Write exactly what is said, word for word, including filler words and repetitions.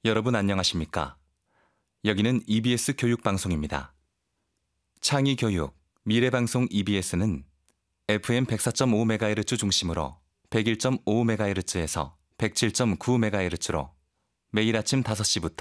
여러분 안녕하십니까? 여기는 이비에스 교육방송입니다. 창의교육, 미래방송 이비에스는 에프엠 백사 점 오 메가헤르츠 중심으로 백일 점 오 메가헤르츠에서 백칠 점 구 메가헤르츠로 매일 아침 다섯 시부터